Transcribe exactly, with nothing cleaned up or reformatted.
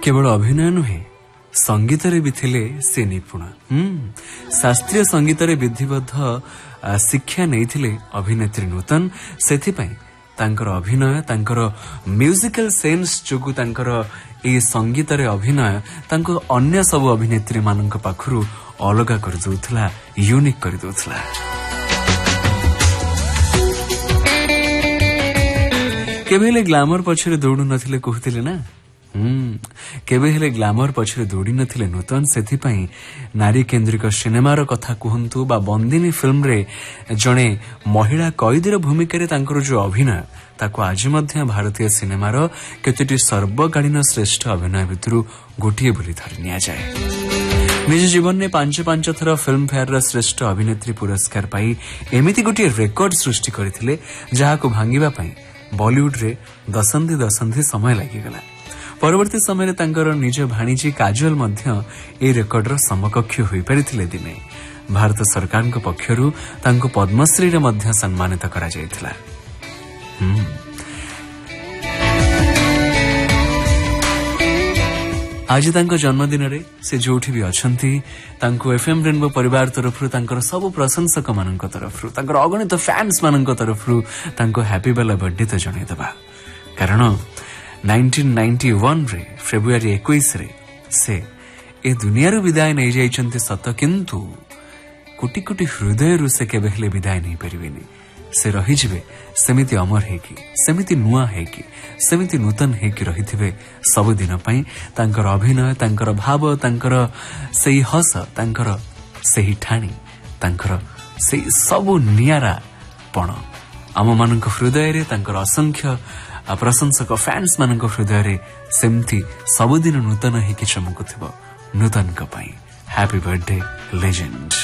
केवल अभिनय नुहे संगीत रे भी थिले से निपुण। शास्त्रीय संगीत रे विधिबद्ध शिक्षा नैथिले अभिनेत्री नूतन। सेथिपई तांकर अभिनय तांकर म्यूजिकल सेंस जोगु तांकर ए संगीत रे अभिनय तांको अन्य सब अभिनेत्री मानक पाखरु अलगा कर दउथला, यूनिक कर दउथला। केबेले ग्लैमर पछरे दौड़ु नथिले कहथिले ना। हम्म केबे हेले ग्लैमर पछरे दौड़ी नथिले नूतन। सेथिपई नारी केंद्रिक सिनेमार कथा कहंतु बा बंदिनी फिल्म रे जणे महिला कैदीर भूमिका रे तांकर जो अभिनय ताको आज मध्य भारतीय सिनेमार केतोटी सर्वकालीन श्रेष्ठ अभिनय भितरु गोटिए बोली धरि निया जाए। निज जीवन में पांच पांच थर फिल्म फेयर श्रेष्ठ अभिनेत्री पुरस्कार पाई एमिति गोटिए रेकर्ड सृष्टि करथिले जहाको भांगिबा पई बॉलीवुड रे दशंधि दशंधि समय लागिगला। परवर्ती समय तांकर निज भाणीजी काजल मध्य ए रेकर्डर समकक्ष होई परिथिले। दिने भारत सरकार पक्षरु तांको पद्मश्री रे मध्य सम्मानित करा जायथिला। आज तांको जन्मदिन रे से जोठी भी अछंती तांको एफएम रेनबो परिवार तरफरु तांकर सब प्रशंसक मानक तरफरु तांकर अगणित फैंस मानक तरफरु तांको हैप्पी बेला बर्थडे तो जणै दबा। कारण उन्नीस सौ इक्यानवे रे फेब्रुआरी इक्कीस रे से ए दुनिया रो विदाय नै जाइछन्ते सत, किंतु कोटी कोटी हृदय रु से केबे हेले विदाय नै परिबेनी। से रहिजिबे सेमिति अमर हेकी, सेमिति नुआ हेकी, सेमिति नूतन हेकी रहिथिबे सब दिन पई। तांकर अभिनय तांकर भाव तांकर सेही हस तांकर सेही ठाणी तांकर सेही सब नियारा पण आम मानक हृदय रे तांकर असंख्य प्रशंसक फैंस मानक हृदय रे सेमती सबुदिन नूतन हेकी चमकुथिबो। नूतन का पई हैप्पी बर्थडे लेजेंड।